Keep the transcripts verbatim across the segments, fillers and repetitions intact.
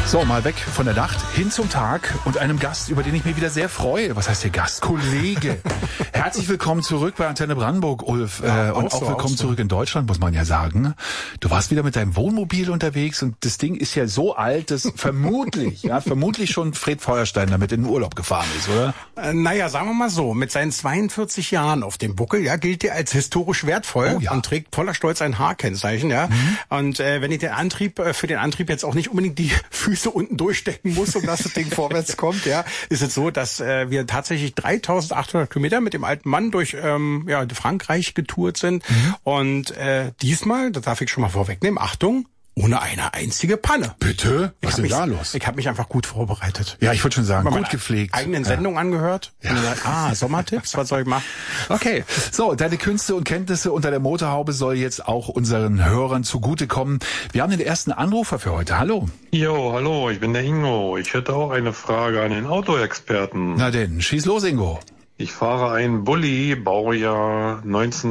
So, mal weg von der Nacht hin zum Tag und einem Gast, über den ich mich wieder sehr freue. Was heißt der Gast? Kollege. Herzlich willkommen zurück bei Antenne Brandenburg, Ulf. Ja, äh, und auch, auch willkommen auch so. zurück in Deutschland, muss man ja sagen. Du warst wieder mit deinem Wohnmobil unterwegs und das Ding ist ja so alt, dass vermutlich, ja, vermutlich schon Fred Feuerstein damit in den Urlaub gefahren ist, oder? Äh, naja, sagen wir mal so, mit seinen zweiundvierzig Jahren auf dem Buckel, ja, gilt er als historisch wertvoll oh, ja. und trägt voller Stolz ein H-Kennzeichen, ja. Mhm. Und äh, wenn ich den Antrieb, äh, für den Antrieb jetzt auch nicht unbedingt die Füße unten durchstecken muss, um dass das Ding vorwärts kommt, ja, ist es so, dass äh, wir tatsächlich dreitausendachthundert Kilometer mit dem alten Mann durch ähm, ja, Frankreich getourt sind. Mhm. Und äh, diesmal, das darf ich schon mal vorwegnehmen, Achtung, ohne eine einzige Panne. Bitte? Was ist denn mich, da los? Ich habe mich einfach gut vorbereitet. Ja, ich wollte schon sagen, gut gepflegt. Eigenen Sendung ja. angehört. Ja. Und gesagt, ah, Sommertipps, was soll ich machen? Okay, so, deine Künste und Kenntnisse unter der Motorhaube soll jetzt auch unseren Hörern zugutekommen. Wir haben den ersten Anrufer für heute. Hallo. Jo, hallo, ich bin der Ingo. Ich hätte auch eine Frage an den Autoexperten. Na denn, schieß los, Ingo. Ich fahre einen Bulli, Baujahr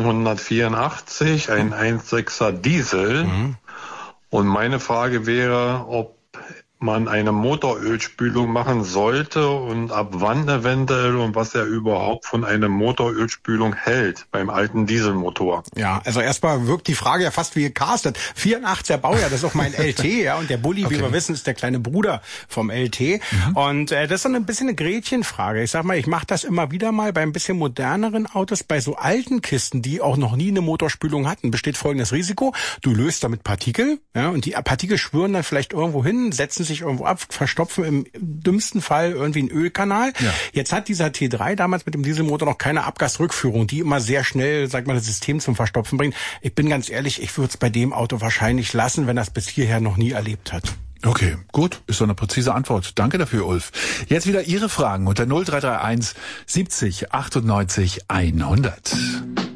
neunzehnhundertvierundachtzig, ein eins Komma sechser Diesel. Mhm. Und meine Frage wäre, ob man eine Motorölspülung machen sollte und ab wann eventuell und was er überhaupt von einer Motorölspülung hält beim alten Dieselmotor. Ja, also erstmal wirkt die Frage ja fast wie gecastet. vierundachtziger Baujahr, das ist auch mein L T, ja, und der Bulli, okay. wie wir wissen, ist der kleine Bruder vom L T. Mhm. Und äh, das ist so ein bisschen eine Gretchenfrage. Ich sag mal, ich mache das immer wieder mal bei ein bisschen moderneren Autos, bei so alten Kisten, die auch noch nie eine Motorspülung hatten, besteht folgendes Risiko. Du löst damit Partikel, ja, und die Partikel schwirren dann vielleicht irgendwo hin, setzen sich irgendwo ab, verstopfen im dümmsten Fall irgendwie einen Ölkanal. Ja. Jetzt hat dieser T drei damals mit dem Dieselmotor noch keine Abgasrückführung, die immer sehr schnell, sag mal, das System zum Verstopfen bringt. Ich bin ganz ehrlich, ich würde es bei dem Auto wahrscheinlich lassen, wenn er es bis hierher noch nie erlebt hat. Okay, gut, ist so eine präzise Antwort. Danke dafür, Ulf. Jetzt wieder Ihre Fragen unter null drei drei eins siebzig achtundneunzig hundert.